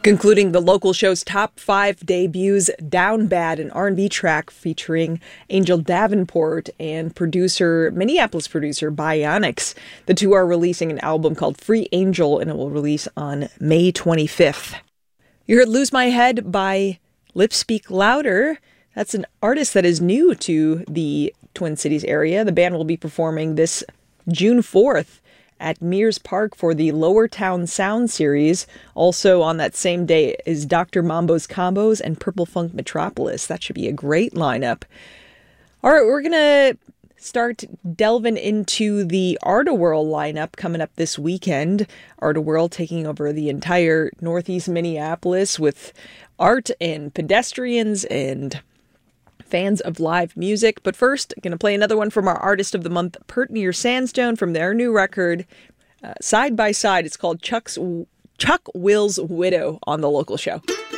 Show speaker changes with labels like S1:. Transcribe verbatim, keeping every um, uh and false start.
S1: Concluding the local show's top five debuts, Down Bad, an R and B track featuring Angel Davenport and producer, Minneapolis producer Bionics. The two are releasing an album called Free Angel, and it will release on May twenty-fifth. You heard Lose My Head by Lips Speak Louder. That's an artist that is new to the Twin Cities area. The band will be performing this June fourth at Mears Park for the Lower Town Sound Series. Also on that same day is Doctor Mambo's Combos and Purple Funk Metropolis. That should be a great lineup. All right, we're going to start delving into the Art-A-Whirl lineup coming up this weekend. Art-A-Whirl taking over the entire Northeast Minneapolis with art and pedestrians and fans of live music. But first, going to play another one from our Artist of the Month, Pert Near Sandstone, from their new record, uh, Side by Side. It's called Chuck's Chuck Will's Widow on the local show.